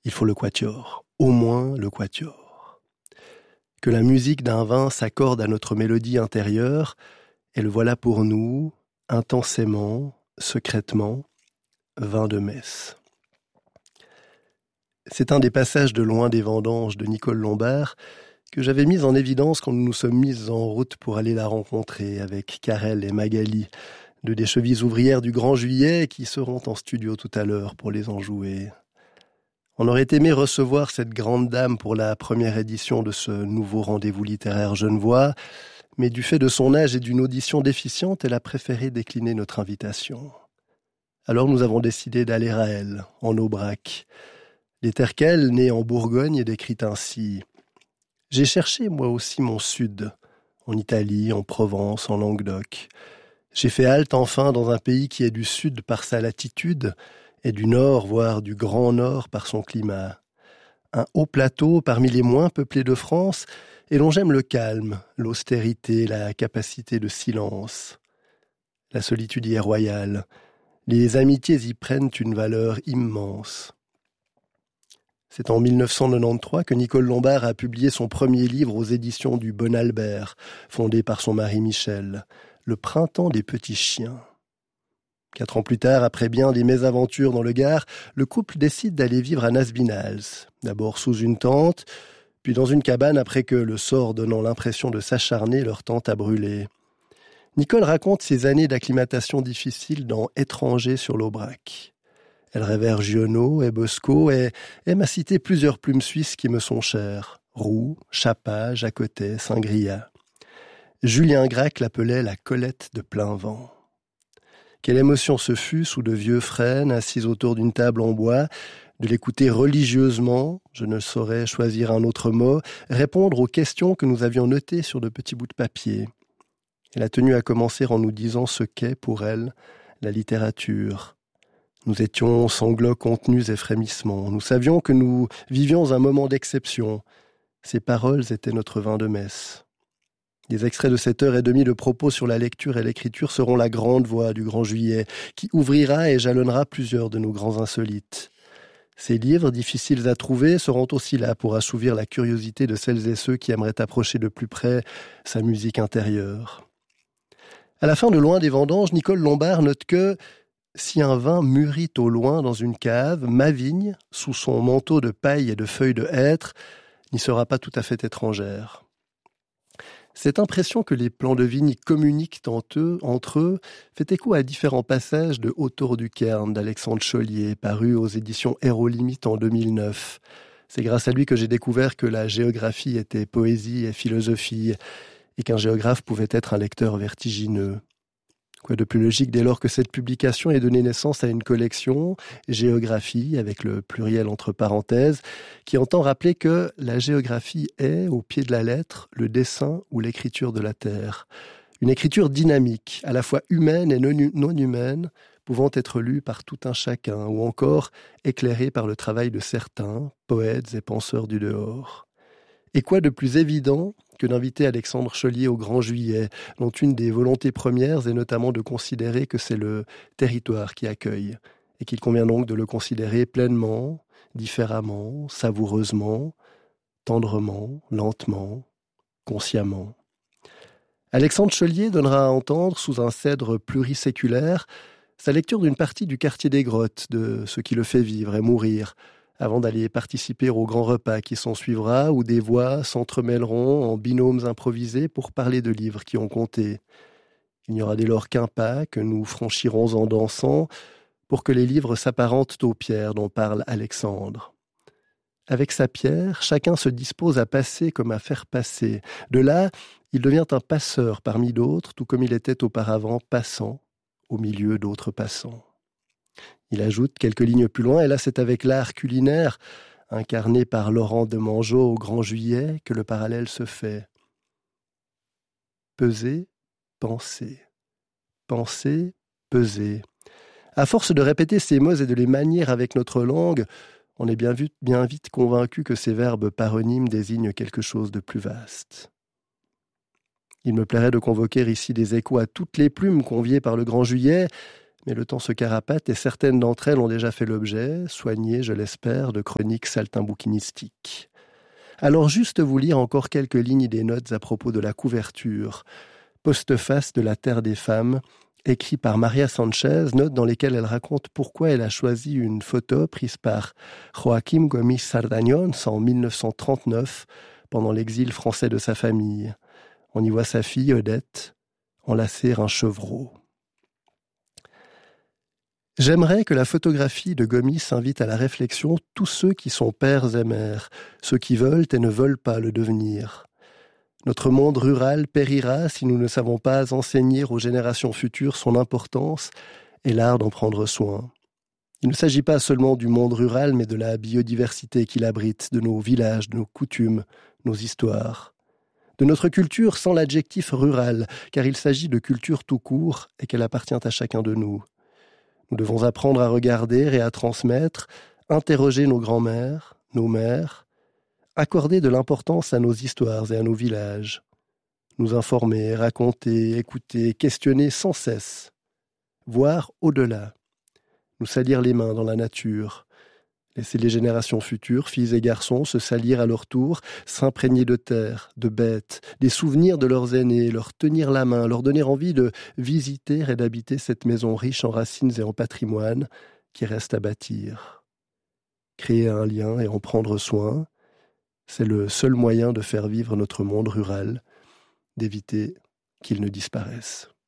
il faut le quatuor, au moins le quatuor. Que la musique d'un vin s'accorde à notre mélodie intérieure, et le voilà pour nous, intensément, secrètement, vin de messe. C'est un des passages de Loin des vendanges de Nicole Lombard que j'avais mis en évidence quand nous nous sommes mises en route pour aller la rencontrer avec Karel et Magali, deux des chevilles ouvrières du Grand Juillet qui seront en studio tout à l'heure pour les enjouer. On aurait aimé recevoir cette grande dame pour la première édition de ce nouveau rendez-vous littéraire genevois, mais du fait de son âge et d'une audition déficiente, elle a préféré décliner notre invitation. Alors nous avons décidé d'aller à elle, en Aubrac. L'Éterquelle, née en Bourgogne, est décrite ainsi. « J'ai cherché moi aussi mon sud, en Italie, en Provence, en Languedoc. J'ai fait halte enfin dans un pays qui est du sud par sa latitude, et du nord, voire du grand nord par son climat. Un haut plateau parmi les moins peuplés de France, et dont j'aime le calme, l'austérité, la capacité de silence. La solitude y est royale. Les amitiés y prennent une valeur immense. » C'est en 1993 que Nicole Lombard a publié son premier livre aux éditions du Bon Albert, fondé par son mari Michel, Le printemps des petits chiens. 4 ans plus tard, après bien des mésaventures dans le Gard, le couple décide d'aller vivre à Nasbinals, d'abord sous une tente, puis dans une cabane après que le sort donnant l'impression de s'acharner, leur tente a brûlé. Nicole raconte ses années d'acclimatation difficiles dans Étrangers sur l'Aubrac. Elle révère Giono et Bosco et aime à citer plusieurs plumes suisses qui me sont chères. Roux, Chapa, Jacotet, Saint-Gria. Julien Gracq l'appelait la Colette de plein vent. Quelle émotion ce fut, sous de vieux frênes, assis autour d'une table en bois, de l'écouter religieusement, je ne saurais choisir un autre mot, répondre aux questions que nous avions notées sur de petits bouts de papier. Elle a tenu à commencer en nous disant ce qu'est, pour elle, la littérature. Nous étions sanglots contenus et frémissements. Nous savions que nous vivions un moment d'exception. Ces paroles étaient notre vin de messe. Des extraits de 7h30 de propos sur la lecture et l'écriture seront la grande voix du Grand Juillet, qui ouvrira et jalonnera plusieurs de nos grands insolites. Ces livres, difficiles à trouver, seront aussi là pour assouvir la curiosité de celles et ceux qui aimeraient approcher de plus près sa musique intérieure. À la fin de Loin des vendanges, Nicole Lombard note que « Si un vin mûrit au loin dans une cave, ma vigne, sous son manteau de paille et de feuilles de hêtre, n'y sera pas tout à fait étrangère. » Cette impression que les plants de vigne communiquent entre eux fait écho à différents passages de Autour du Cairn d'Alexandre Chollier, paru aux éditions Aérolimite en 2009. C'est grâce à lui que j'ai découvert que la géographie était poésie et philosophie, et qu'un géographe pouvait être un lecteur vertigineux. Quoi de plus logique dès lors que cette publication ait donné naissance à une collection, Géographie, avec le pluriel entre parenthèses, qui entend rappeler que la géographie est, au pied de la lettre, le dessin ou l'écriture de la Terre. Une écriture dynamique, à la fois humaine et non humaine, pouvant être lue par tout un chacun, ou encore éclairée par le travail de certains, poètes et penseurs du dehors. Et quoi de plus évident que d'inviter Alexandre Chollier au Grand Juillet, dont une des volontés premières est notamment de considérer que c'est le territoire qui accueille, et qu'il convient donc de le considérer pleinement, différemment, savoureusement, tendrement, lentement, consciemment. Alexandre Chollier donnera à entendre, sous un cèdre pluriséculaire, sa lecture d'une partie du quartier des Grottes, de ce qui le fait vivre et mourir, avant d'aller participer au grand repas qui s'en suivra, où des voix s'entremêleront en binômes improvisés pour parler de livres qui ont compté. Il n'y aura dès lors qu'un pas que nous franchirons en dansant pour que les livres s'apparentent aux pierres dont parle Alexandre. Avec sa pierre, chacun se dispose à passer comme à faire passer. De là, il devient un passeur parmi d'autres, tout comme il était auparavant passant au milieu d'autres passants. Il ajoute quelques lignes plus loin, et là c'est avec l'art culinaire, incarné par Laurent de Mangeot au Grand Juillet, que le parallèle se fait. Peser, penser. Penser, peser. À force de répéter ces mots et de les manier avec notre langue, on est bien vite convaincu que ces verbes paronymes désignent quelque chose de plus vaste. Il me plairait de convoquer ici des échos à toutes les plumes conviées par le Grand Juillet, mais le temps se carapate et certaines d'entre elles ont déjà fait l'objet, soignées, je l'espère, de chroniques saltimbanquinistiques. Alors juste vous lire encore quelques lignes des notes à propos de la couverture. Postface de la Terre des femmes, écrit par Maria Sanchez, notes dans lesquelles elle raconte pourquoi elle a choisi une photo prise par Joaquim Gomis Sardañón en 1939, pendant l'exil français de sa famille. On y voit sa fille, Odette, enlacer un chevreau. J'aimerais que la photographie de Gomis invite à la réflexion tous ceux qui sont pères et mères, ceux qui veulent et ne veulent pas le devenir. Notre monde rural périra si nous ne savons pas enseigner aux générations futures son importance et l'art d'en prendre soin. Il ne s'agit pas seulement du monde rural, mais de la biodiversité qu'il abrite, de nos villages, de nos coutumes, nos histoires. De notre culture sans l'adjectif rural, car il s'agit de culture tout court et qu'elle appartient à chacun de nous. Nous devons apprendre à regarder et à transmettre, interroger nos grands-mères, nos mères, accorder de l'importance à nos histoires et à nos villages, nous informer, raconter, écouter, questionner sans cesse, voir au-delà, nous salir les mains dans la nature, laisser les générations futures, filles et garçons, se salir à leur tour, s'imprégner de terre, de bêtes, des souvenirs de leurs aînés, leur tenir la main, leur donner envie de visiter et d'habiter cette maison riche en racines et en patrimoine qui reste à bâtir. Créer un lien et en prendre soin, c'est le seul moyen de faire vivre notre monde rural, d'éviter qu'il ne disparaisse.